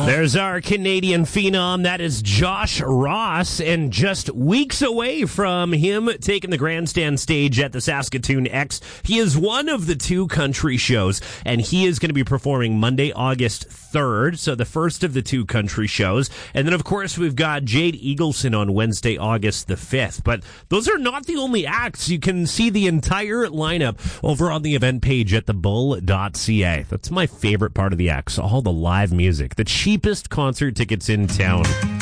There's our Canadian phenom. That is Josh Ross. And just weeks away from him taking the grandstand stage at the Saskatoon X, he is one of the two country shows. And he is going to be performing Monday, August 3rd. So the first of the two country shows. And then, of course, we've got Jade Eagleson on Wednesday, August the 5th. But those are not the only acts. You can see the entire lineup over on the event page at thebull.ca. That's my favorite part of the X, all the live music, the cheapest concert tickets in town.